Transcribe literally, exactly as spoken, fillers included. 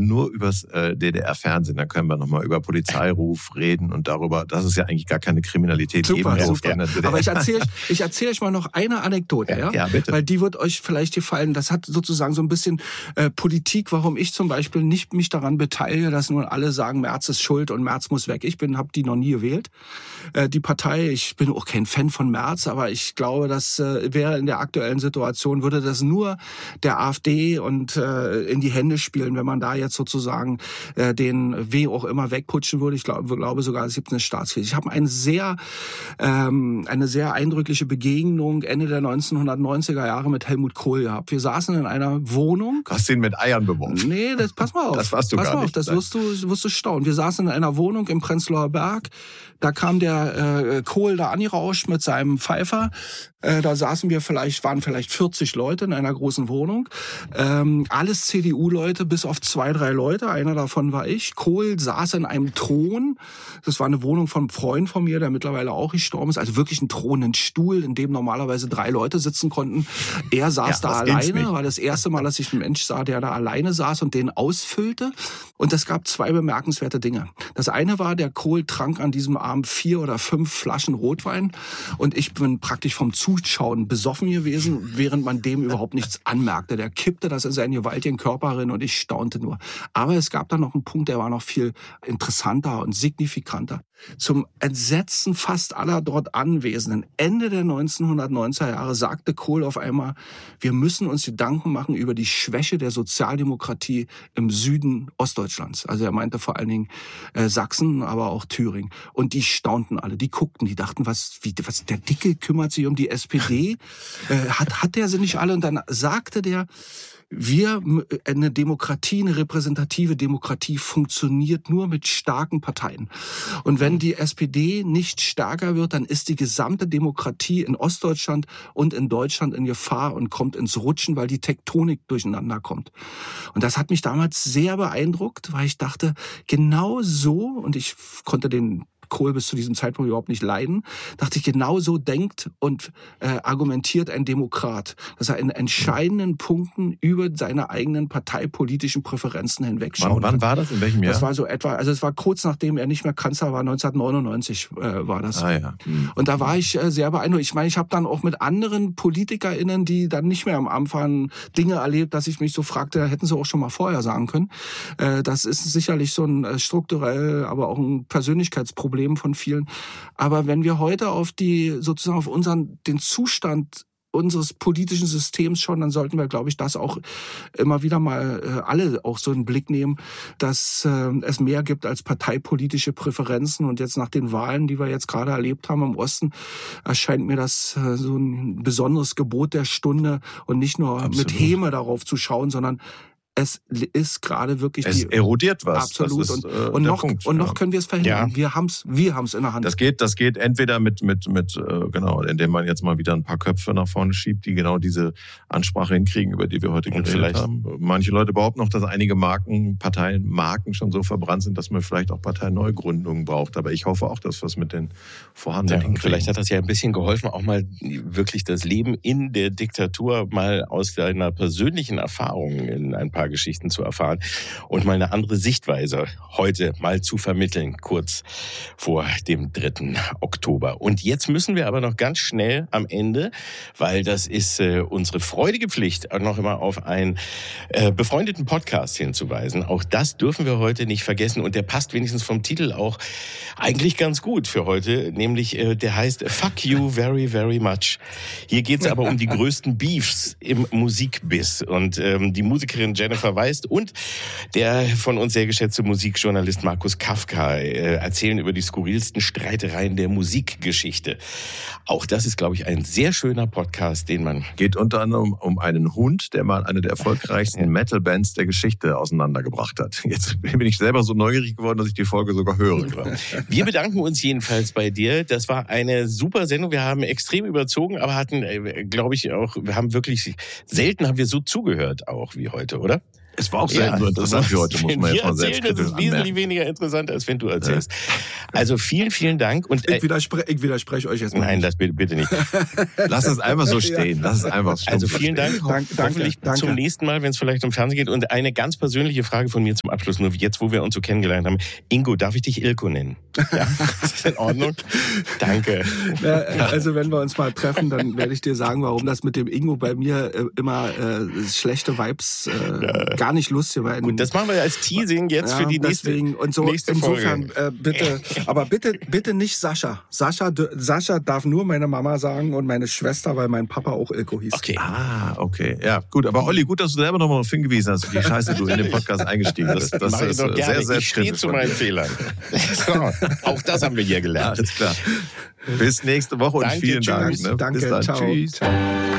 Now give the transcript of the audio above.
nur übers äh, D D R-Fernsehen. Da können wir nochmal über Polizeiruf reden und darüber, dass es ja eigentlich gar keine Kriminalität super, eben super. in der D D R. Aber ich erzähle ich erzähl euch mal noch eine Anekdote, ja? Ja, bitte. Weil die wird euch vielleicht gefallen. Das hat sozusagen so ein bisschen äh, Politik, warum ich zum Beispiel nicht mich daran beteilige, dass nun alle sagen, Merz ist schuld und Merz muss weg. Ich bin, habe die noch nie gewählt. Äh, die Partei, ich bin auch kein Fan von Merz, aber ich glaube, das äh, wäre in der aktuellen Situation, würde das nur der AfD und äh, in die Hände spielen, wenn man da jetzt sozusagen äh, den wie auch immer wegputschen würde. Ich glaube, glaube sogar, es gibt eine Staatskrise. Ich habe ein sehr, ähm, eine sehr eindrückliche Begegnung Ende der neunzehnhundertneunziger Jahre mit Helmut Kohl gehabt. Wir saßen in einer Wohnung. Hast du ihn mit Eiern beworfen? Nee, das, pass mal auf. Das warst du pass gar mal auf, nicht. das wirst du, wirst du staunen. Wir saßen in einer Wohnung im Prenzlauer Berg. Da kam der äh, Kohl da angerauscht mit seinem Pfeifer. Äh, da saßen wir vielleicht, waren vielleicht vierzig Leute in einer großen Wohnung. Ähm, alles C D U-Leute, bis auf zwei, drei Leute. Einer davon war ich. Kohl saß in einem Thron. Das war eine Wohnung von einem Freund von mir, der mittlerweile auch gestorben ist. Also wirklich ein Thron, ein Stuhl, in dem normalerweise drei Leute sitzen konnten. Er saß ja, da alleine. War das erste Mal, dass ich einen Mensch sah, der da alleine saß und den ausfüllte. Und es gab zwei bemerkenswerte Dinge. Das eine war, der Kohl trank an diesem Abend vier oder fünf Flaschen Rotwein. Und ich bin praktisch vom Zuschauen besoffen gewesen, während man dem überhaupt nichts anmerkte. Der kippte das in seinen gewaltigen Körper rein und ich staunte nur. Aber es gab dann noch einen Punkt, der war noch viel interessanter und signifikanter. Zum Entsetzen fast aller dort Anwesenden, Ende der neunzehnhundertneunziger Jahre, sagte Kohl auf einmal, wir müssen uns Gedanken machen über die Schwäche der Sozialdemokratie im Süden Ostdeutschlands. Also er meinte vor allen Dingen äh, Sachsen, aber auch Thüringen. Und die staunten alle, die guckten, die dachten, was, wie, was, der Dicke kümmert sich um die S P D, äh, hat, hat der sie nicht alle? Und dann sagte der, wir, eine Demokratie, eine repräsentative Demokratie funktioniert nur mit starken Parteien. Und wenn die S P D nicht stärker wird, dann ist die gesamte Demokratie in Ostdeutschland und in Deutschland in Gefahr und kommt ins Rutschen, weil die Tektonik durcheinander kommt. Und das hat mich damals sehr beeindruckt, weil ich dachte, genau so, und ich konnte den Kohl bis zu diesem Zeitpunkt überhaupt nicht leiden, dachte ich, genau so denkt und äh, argumentiert ein Demokrat, dass er in entscheidenden Punkten über seine eigenen parteipolitischen Präferenzen hinwegschauen Wann, wann war das? In welchem Jahr? Das war so etwa, also es war kurz nachdem er nicht mehr Kanzler war, neunzehnhundertneunundneunzig äh, war das. Ah, ja. Hm. Und da war ich äh, sehr beeindruckt. Ich meine, ich habe dann auch mit anderen PolitikerInnen, die dann nicht mehr am Anfang Dinge erlebt, dass ich mich so fragte, hätten sie auch schon mal vorher sagen können. Äh, das ist sicherlich so ein äh, strukturell, aber auch ein Persönlichkeitsproblem von vielen. Aber wenn wir heute auf die, sozusagen auf unseren, den Zustand unseres politischen Systems schauen, dann sollten wir, glaube ich, das auch immer wieder mal äh, alle auch so einen Blick nehmen, dass äh, es mehr gibt als parteipolitische Präferenzen. Und jetzt nach den Wahlen, die wir jetzt gerade erlebt haben im Osten, erscheint mir das äh, so ein besonderes Gebot der Stunde und nicht nur Absolut. Mit Häme darauf zu schauen, sondern es ist gerade wirklich es die, erodiert was. Absolut. Das ist, und, äh, und, noch, Punkt, und noch ja. können wir es verhindern. Ja. Wir haben es wir haben's in der Hand. Das geht, das geht entweder mit, mit, mit äh, genau, indem man jetzt mal wieder ein paar Köpfe nach vorne schiebt, die genau diese Ansprache hinkriegen, über die wir heute geredet vielleicht. haben. Manche Leute behaupten noch, dass einige Marken, Parteien, Marken schon so verbrannt sind, dass man vielleicht auch Parteineugründungen braucht. Aber ich hoffe auch, dass wir es mit den vorhandenen ja, hinkriegen. Vielleicht hat das ja ein bisschen geholfen, auch mal wirklich das Leben in der Diktatur mal aus deiner persönlichen Erfahrung in ein paar Geschichten zu erfahren. Und mal eine andere Sichtweise heute mal zu vermitteln, kurz vor dem dritten Oktober. Und jetzt müssen wir aber noch ganz schnell am Ende, weil das ist äh, unsere freudige Pflicht, auch noch immer auf einen äh, befreundeten Podcast hinzuweisen. Auch das dürfen wir heute nicht vergessen. Und der passt wenigstens vom Titel auch eigentlich ganz gut für heute. Nämlich, äh, der heißt Fuck You Very, Very Much. Hier geht es aber um die größten Beefs im Musikbiss. Und ähm, die Musikerin Jennifer Weist und der von uns sehr geschätzte Musikjournalist Markus Kafka äh, erzählen über die skurrilsten Streitereien der Musikgeschichte. Auch das ist, glaube ich, ein sehr schöner Podcast, den man... Geht unter anderem um einen Hund, der mal eine der erfolgreichsten Metal-Bands der Geschichte auseinandergebracht hat. Jetzt bin ich selber so neugierig geworden, dass ich die Folge sogar höre. Wir bedanken uns jedenfalls bei dir. Das war eine super Sendung. Wir haben extrem überzogen, aber hatten, glaube ich, auch, wir haben wirklich, selten haben wir so zugehört auch wie heute, oder? Es war auch selten ja, so interessant wie heute, muss man jetzt mal selbst erzählen, das ist wesentlich anmerken. Weniger interessant, als wenn du erzählst. Ja. Also vielen, vielen Dank. Und, ich, widerspre ich widerspreche euch jetzt mal. Nein, das bitte, bitte nicht. Lass es einfach so stehen. Lass es einfach so Also vielen Dank. Dank, Hoffentlich danke, zum danke. nächsten Mal, wenn es vielleicht um Fernsehen geht. Und eine ganz persönliche Frage von mir zum Abschluss, nur jetzt, wo wir uns so kennengelernt haben. Ingo, darf ich dich Ilko nennen? Ja, ist das in Ordnung? Danke. Ja, also wenn wir uns mal treffen, dann werde ich dir sagen, warum das mit dem Ingo bei mir äh, immer äh, schlechte Vibes äh, ja. gar nicht lustig war. Gut, das machen wir als Teasing jetzt ja, für die nächste, deswegen, und so, nächste insofern, Folge. Äh, bitte, aber bitte, bitte nicht Sascha. Sascha. Sascha darf nur meine Mama sagen und meine Schwester, weil mein Papa auch Ilko hieß. Okay. Ah, okay. Ja, gut. Aber Olli, gut, dass du selber nochmal darauf hingewiesen hast, wie scheiße du in den Podcast eingestiegen bist. Das, das ist sehr, sehr, sehr Ich stehe zu meinen Fehlern. So, auch das haben wir hier gelernt. Alles klar. Bis nächste Woche und Danke, vielen tschüss. Dank. Ne? Danke, Bis dann. ciao. Tschüss. Ciao.